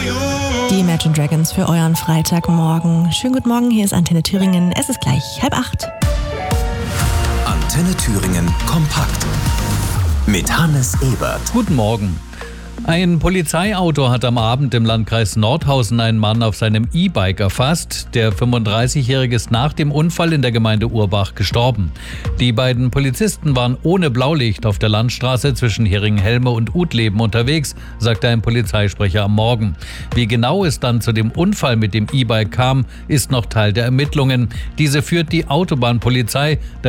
Die Imagine Dragons für euren Freitagmorgen. Schönen guten Morgen, hier ist Antenne Thüringen. Es ist gleich 7:30. Antenne Thüringen kompakt mit Hannes Ebert. Guten Morgen. Ein Polizeiauto hat am Abend im Landkreis Nordhausen einen Mann auf seinem E-Bike erfasst. Der 35-Jährige ist nach dem Unfall in der Gemeinde Urbach gestorben. Die beiden Polizisten waren ohne Blaulicht auf der Landstraße zwischen Heringen-Helme und Utleben unterwegs, sagte ein Polizeisprecher am Morgen. Wie genau es dann zu dem Unfall mit dem E-Bike kam, ist noch Teil der Ermittlungen. Diese führt die Autobahnpolizei.